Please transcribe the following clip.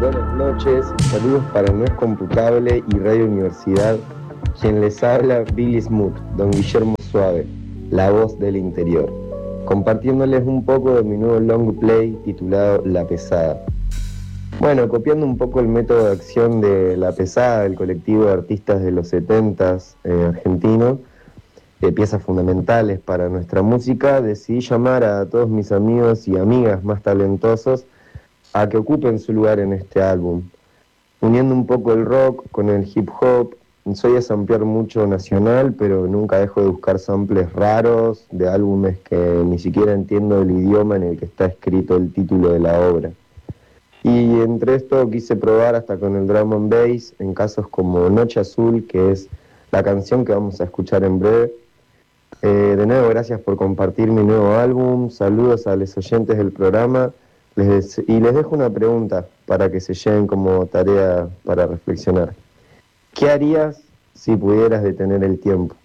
Buenas noches, saludos para No es Computable y Radio Universidad. Quien les habla, Billy Smooth, don Guillermo Suave, la voz del interior, compartiéndoles un poco de mi nuevo long play titulado La Pesada. Bueno, copiando un poco el método de acción de La Pesada, el colectivo de artistas de los 70s argentino, de piezas fundamentales para nuestra música, decidí llamar a todos mis amigos y amigas más talentosos a que ocupen su lugar en este álbum, uniendo un poco el rock con el hip hop. Soy de samplear mucho nacional, pero nunca dejo de buscar samples raros de álbumes que ni siquiera entiendo el idioma en el que está escrito el título de la obra. Y entre esto quise probar hasta con el drum and bass en casos como Noche Azul, que es la canción que vamos a escuchar en breve. De nuevo, gracias por compartir mi nuevo álbum. Saludos a los oyentes del programa. Y les dejo una pregunta para que se lleven como tarea para reflexionar. ¿Qué harías si pudieras detener el tiempo?